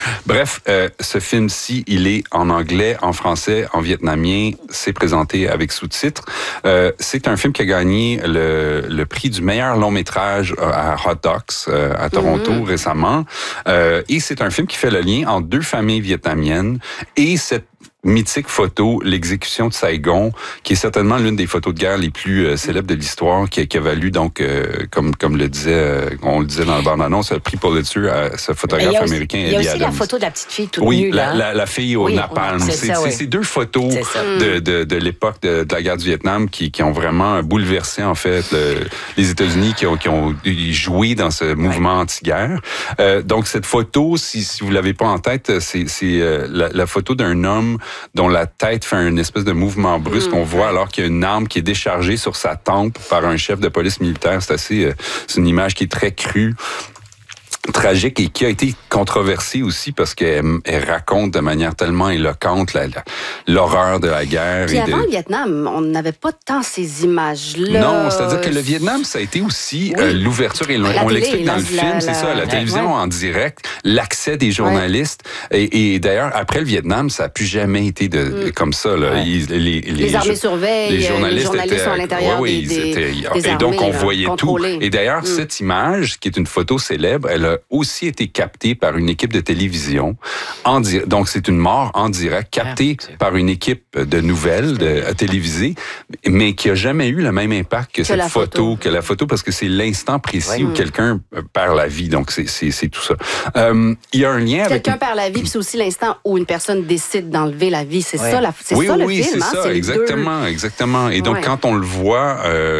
Bref, ce film-ci, il est en anglais, en français, en vietnamien. C'est présenté avec sous-titres. C'est un film qui a gagné le prix du meilleur long-métrage à Hot Docs à Toronto récemment. Et c'est un film qui fait le lien entre deux familles vietnamiennes et cette mythique photo, l'exécution de Saigon, qui est certainement l'une des photos de guerre les plus célèbres de l'histoire, qui a valu donc, comme le disait, on le disait dans la bande-annonce, le prix Pulitzer à ce photographe américain, Eddie Adams. Il y a aussi la photo de la petite fille toute nue. Oui, la fille au napalm. C'est deux photos de l'époque de la guerre du Vietnam qui ont vraiment bouleversé, en fait, les États-Unis, qui ont joué dans ce mouvement anti-guerre. Donc, cette photo, si vous l'avez pas en tête, c'est la photo d'un homme dont la tête fait une espèce de mouvement brusque qu'on voit alors qu'il y a une arme qui est déchargée sur sa tempe par un chef de police militaire. C'est une image qui est très crue, tragique et qui a été controversée aussi parce qu'elle raconte de manière tellement éloquente l'horreur de la guerre. Puis avant le Vietnam, on n'avait pas tant ces images-là. Non, c'est-à-dire que le Vietnam, ça a été aussi l'ouverture, et on l'explique dans le film, c'est ça, la télévision en direct, l'accès des journalistes. Et d'ailleurs, après le Vietnam, ça n'a plus jamais été comme ça. Là. Les armées surveillent, les journalistes sont à l'intérieur des armées. Et donc, on voyait contrôlées. tout. Et d'ailleurs, cette image, qui est une photo célèbre, elle a aussi été captée par une équipe de télévision. Donc, c'est une mort en direct, captée par une équipe de nouvelles télévisées, mais qui a jamais eu le même impact que cette photo, parce que c'est l'instant précis où quelqu'un perd la vie. Donc, c'est tout ça. Il y a un lien avec... Quelqu'un perd la vie, puis c'est aussi l'instant où une personne décide d'enlever la vie. C'est ça, le film. Oui, c'est ça, exactement. Et donc, quand on le voit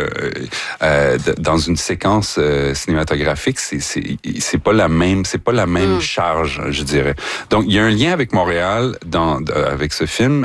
dans une séquence cinématographique, c'est pas la même charge, je dirais. Donc, il y a un lien avec Montréal avec ce film.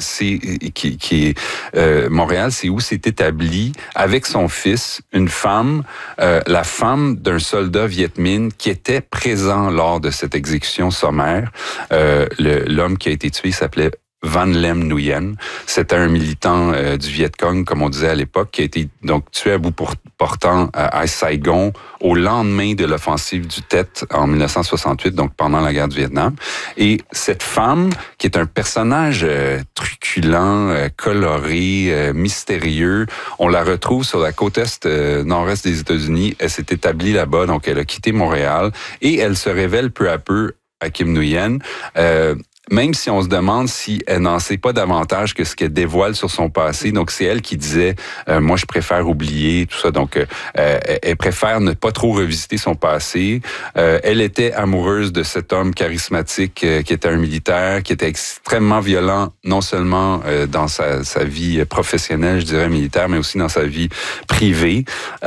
Montréal, c'est où s'est établi avec son fils une femme, la femme d'un soldat Viet Minh qui était présent lors de cette exécution sommaire. L'homme qui a été tué s'appelait Van Lem Nguyen. C'était un militant du Viet Cong, comme on disait à l'époque, qui a été donc tué à bout portant à Saigon au lendemain de l'offensive du Tet en 1968, donc pendant la guerre du Vietnam. Et cette femme, qui est un personnage truculent, coloré, mystérieux, on la retrouve sur la côte est nord-est des États-Unis. Elle s'est établie là-bas, donc elle a quitté Montréal et elle se révèle peu à peu à Kim Nguyen. Même si on se demande si elle n'en sait pas davantage que ce qu'elle dévoile sur son passé. Donc, c'est elle qui disait « Moi, je préfère oublier », tout ça. Donc, elle préfère ne pas trop revisiter son passé. Elle était amoureuse de cet homme charismatique qui était un militaire, qui était extrêmement violent, non seulement dans sa vie professionnelle, je dirais, militaire, mais aussi dans sa vie privée.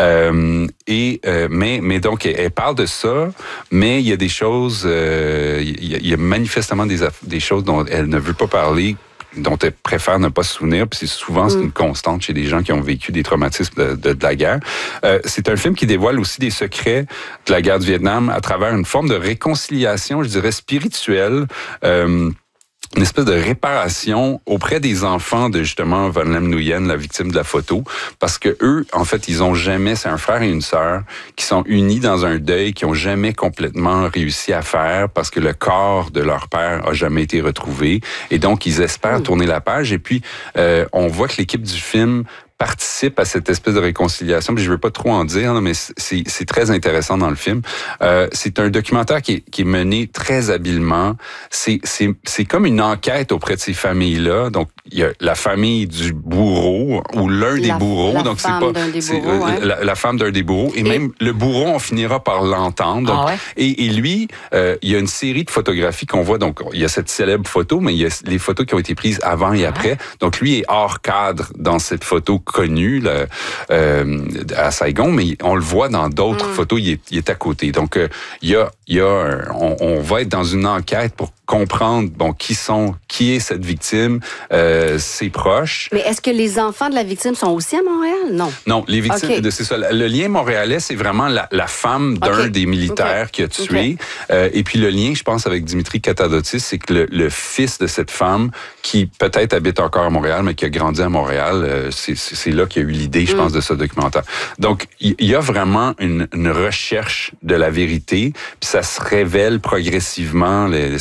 Mais donc, elle parle de ça, mais il y a des choses... il y a manifestement des choses dont elle ne veut pas parler, dont elle préfère ne pas se souvenir, puis c'est une constante chez des gens qui ont vécu des traumatismes de la guerre. C'est un film qui dévoile aussi des secrets de la guerre du Vietnam à travers une forme de réconciliation, je dirais, spirituelle, une espèce de réparation auprès des enfants de justement Van Lem Nguyen, la victime de la photo, parce que eux, en fait, c'est un frère et une sœur qui sont unis dans un deuil qu'ils ont jamais complètement réussi à faire parce que le corps de leur père a jamais été retrouvé, et donc ils espèrent tourner la page. Et puis on voit que l'équipe du film participe à cette espèce de réconciliation. Puis je veux pas trop en dire, mais c'est très intéressant dans le film. C'est un documentaire qui est mené très habilement. C'est comme une enquête auprès de ces familles-là. Donc, il y a la famille du bourreau ou l'un des bourreaux. Donc, c'est pas la femme d'un des bourreaux. Et même le bourreau, on finira par l'entendre. Donc, et lui, il y a une série de photographies qu'on voit. Donc, il y a cette célèbre photo, mais il y a les photos qui ont été prises avant et après. Donc, lui est hors cadre dans cette photo connu là, à Saigon, mais on le voit dans d'autres photos, il est à côté. Donc, on va être dans une enquête pour comprendre qui est cette victime, ses proches. Mais est-ce que les enfants de la victime sont aussi à Montréal? Non. Non, les victimes, c'est ça. Le lien montréalais, c'est vraiment la femme d'un des militaires qui a tué. Et puis le lien, je pense, avec Dimitri Katadotis, c'est que le fils de cette femme, qui peut-être habite encore à Montréal, mais qui a grandi à Montréal, c'est là qu'il y a eu l'idée, je pense, de ce documentaire. Donc, il y a vraiment une recherche de la vérité, puis ça se révèle progressivement,